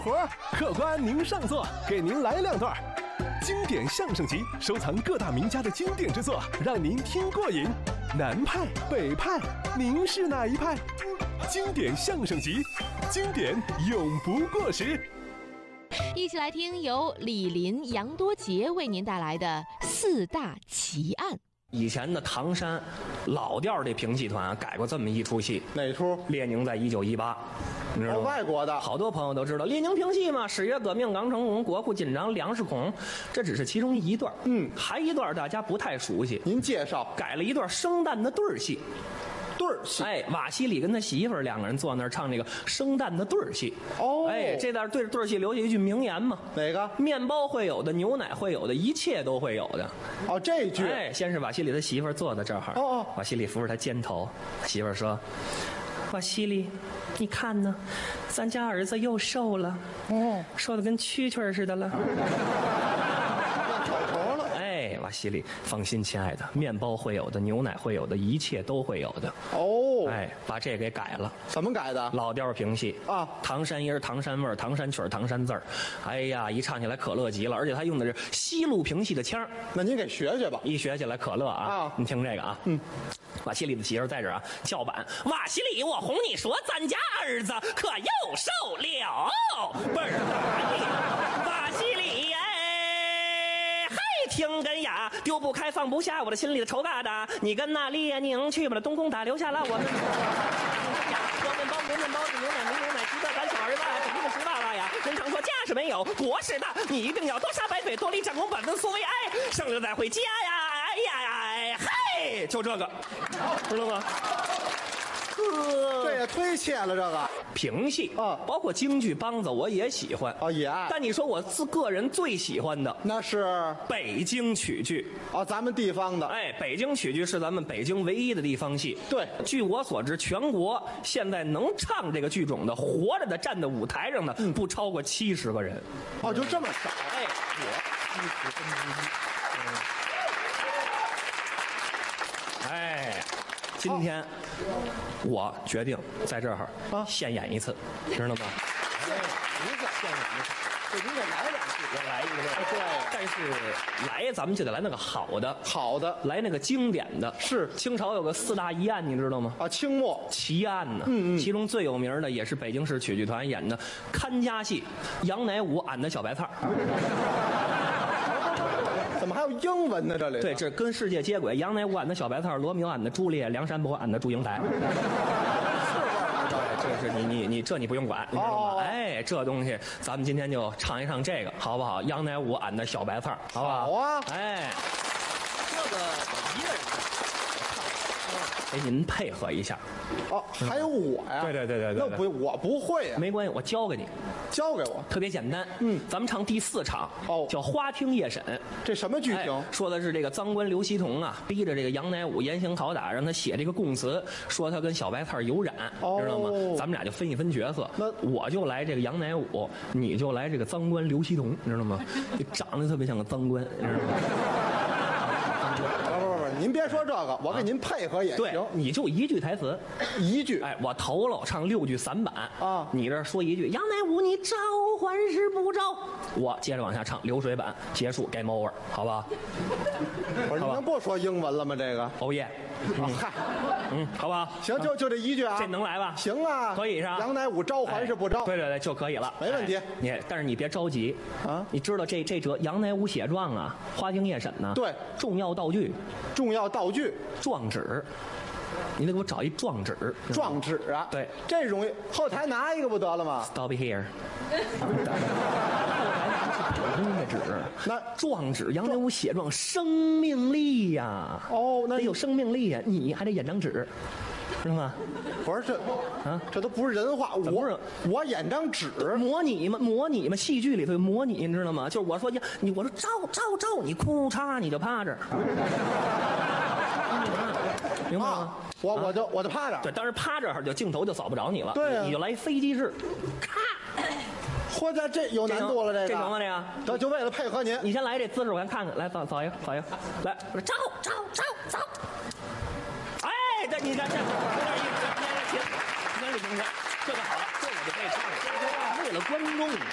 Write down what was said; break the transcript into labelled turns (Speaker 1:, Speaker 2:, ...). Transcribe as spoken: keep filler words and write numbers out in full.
Speaker 1: 活，客官您上座，给您来两段。经典相声集，收藏各大名家的经典之作，让您听过瘾。南派北派，您是哪一派？经典相声集，经典永不过时。
Speaker 2: 一起来听由李林、杨多杰为您带来的四大奇案。
Speaker 3: 以前的唐山老调这评戏团改过这么一出戏，
Speaker 4: 哪出？
Speaker 3: 列宁在一九一八，你知道吗？
Speaker 4: 哦，外国的，
Speaker 3: 好多朋友都知道列宁评戏嘛，十月革命刚成功，国库紧张，粮食恐，这只是其中一段。
Speaker 4: 嗯，
Speaker 3: 还一段大家不太熟悉，
Speaker 4: 您介绍。
Speaker 3: 改了一段生旦的对儿戏。
Speaker 4: 对儿戏，
Speaker 3: 哎，瓦西里跟他媳妇儿两个人坐那儿唱这个生旦的对儿戏。
Speaker 4: 哦，
Speaker 3: 哎，这段对对儿戏留下一句名言嘛，
Speaker 4: 哪个？
Speaker 3: 面包会有的，牛奶会有的，一切都会有的。
Speaker 4: 哦，这句。
Speaker 3: 哎，先是瓦西里他媳妇儿坐在这儿。
Speaker 4: 哦哦，
Speaker 3: 瓦西里扶着他肩头，媳妇儿说：“瓦西里，你看呢，咱家儿子又瘦了，
Speaker 4: 哦，
Speaker 3: 瘦的跟蛐蛐似的了。”
Speaker 4: 草头了。
Speaker 3: 哎，瓦西里，放心，亲爱的，面包会有的，牛奶会有的，一切都会有的。
Speaker 4: 哦，
Speaker 3: 哎，把这给改了。
Speaker 4: 怎么改的？
Speaker 3: 老调评戏
Speaker 4: 啊，
Speaker 3: 唐山音儿、唐山味儿、唐山曲儿、唐山字儿。哎呀，一唱起来可乐极了，而且他用的是西路评戏的腔儿。
Speaker 4: 那您给学学吧。
Speaker 3: 一学起来可乐啊！
Speaker 4: 啊，
Speaker 3: 你听这个啊，
Speaker 4: 嗯。
Speaker 3: 瓦西里的媳妇在这儿啊，叫板。瓦西里，我哄你说，咱家儿子可又瘦了，倍儿大的。瓦西里哎，还听根呀，丢不开放不下我的心里的愁疙瘩。你跟那列宁去吧，那东宫打留下了我们。多面包没面包，牛奶没牛奶，鸡蛋咱小儿子肯定是爸爸呀。人常说家是没有，国是大，你一定要多杀白腿，多立战功，本分所谓爱，生了再回家呀！哎呀呀，嗨，就这个，知道吗？
Speaker 4: 这也忒切了，这个
Speaker 3: 评戏
Speaker 4: 啊，
Speaker 3: 包括京剧梆子我也喜欢
Speaker 4: 哦，也爱。
Speaker 3: 但你说我自个人最喜欢的
Speaker 4: 那是
Speaker 3: 北京曲剧
Speaker 4: 哦，咱们地方的。
Speaker 3: 哎，北京曲剧是咱们北京唯一的地方戏。
Speaker 4: 对，
Speaker 3: 据我所知，全国现在能唱这个剧种的、活着的、站在舞台上的，
Speaker 4: 嗯、
Speaker 3: 不超过七十个人。
Speaker 4: 哦，就这么少？
Speaker 3: 哎，我七十分之一。哎，今天、哦、我决定在这儿啊现演一次，知道吗？
Speaker 4: 哎，您可现演一次，这您得来两句，
Speaker 3: 我来一个。
Speaker 4: 哎，对。
Speaker 3: 但是来咱们就得来那个好的，
Speaker 4: 好的，
Speaker 3: 来那个经典的。
Speaker 4: 是
Speaker 3: 清朝有个四大疑案，你知道吗？
Speaker 4: 啊，清末
Speaker 3: 奇案呢。
Speaker 4: 嗯嗯。
Speaker 3: 其中最有名的也是北京市曲剧团演的看家戏，杨乃武俺的小白菜。
Speaker 4: 怎么还有英文呢？这里
Speaker 3: 对，这跟世界接轨。杨乃武俺的小白菜，罗密欧俺的朱丽叶，梁山伯俺的祝英台。这是你你你这你不用管，你知道吗？哦、哎，这东西咱们今天就唱一唱这个，好不好？杨乃武俺的小白菜，好不好？
Speaker 4: 好啊！
Speaker 3: 哎，这个我一个人唱，给您配合一下。
Speaker 4: 哦，还有我呀？
Speaker 3: 对对对对对，
Speaker 4: 那不我不会呀。
Speaker 3: 没关系，我教给你。
Speaker 4: 教给我，
Speaker 3: 特别简单。
Speaker 4: 嗯，
Speaker 3: 咱们唱第四场，
Speaker 4: 哦，
Speaker 3: 叫花厅夜审。
Speaker 4: 这什么剧情？
Speaker 3: 哎、说的是这个赃官刘希同啊，逼着这个杨乃武严刑拷打，让他写这个供词，说他跟小白菜有染，
Speaker 4: 哦、
Speaker 3: 知道吗？咱们俩就分一分角色。
Speaker 4: 那
Speaker 3: 我就来这个杨乃武，你就来这个赃官刘希同，你知道吗？你长得特别像个赃官，你知道吗？
Speaker 4: 不不不，您别说这个，我给您配合也行。
Speaker 3: 对，你就一句台词，
Speaker 4: 一句。
Speaker 3: 哎，我头了唱六句散板
Speaker 4: 啊，
Speaker 3: 你这说一句杨乃武，你召唤是不召？我接着往下唱流水版，结束 game over， 好吧？
Speaker 4: 不是，你能不说英文了吗？这个
Speaker 3: 哦耶，
Speaker 4: 嗨，
Speaker 3: 嗯，好不好？
Speaker 4: 行，就就这一句啊，
Speaker 3: 这能来吧？
Speaker 4: 行啊，
Speaker 3: 可以是吧？
Speaker 4: 杨乃武召唤是不召？
Speaker 3: 对对对，就可以了，
Speaker 4: 没问题。
Speaker 3: 你但是你别着急
Speaker 4: 啊，
Speaker 3: 你知道这这折杨乃武写状啊，花厅夜审呢？
Speaker 4: 对，
Speaker 3: 重要道具，
Speaker 4: 重要道具，
Speaker 3: 状纸。你得给我找一状纸，
Speaker 4: 状纸啊，
Speaker 3: 对，
Speaker 4: 这容易，后台拿一个不得了吗
Speaker 3: ？Stop here。后台拿的是纸，那状纸，杨乃武写状，生命力呀！
Speaker 4: 哦，那
Speaker 3: 得有生命力呀，你还得演张纸，知道吗？
Speaker 4: 不是这啊，这都不是人话，我我演张纸，
Speaker 3: 模拟嘛，模拟嘛，戏剧里头有模拟，你知道吗？就是我说呀，你我说照照照，你哭嚓你就趴着。明白吗？
Speaker 4: 啊、我我就、啊、我就趴着，
Speaker 3: 对，当时趴着就镜头就扫不着你了，
Speaker 4: 对、啊，
Speaker 3: 你就来飞机式，咔，
Speaker 4: 嚯，这这有难度了，这个
Speaker 3: 这成吗？这个，
Speaker 4: 这就为了配合您，
Speaker 3: 你先来这姿势，我先看看，来扫扫一个，扫一个，来，照照照照，哎，这你看这有点意思，行行行，这个好了，这我就可以唱了，为了观众。